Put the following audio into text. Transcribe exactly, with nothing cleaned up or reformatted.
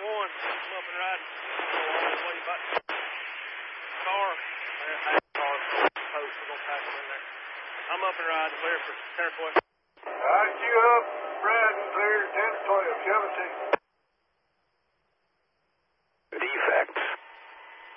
one. I'm up and riding. Way back. Car. Car. Post. We're gonna pack them in there. I'm up and riding. Clear for Turquoise. All right, you up, riding clear, ten, twelve, seventeen.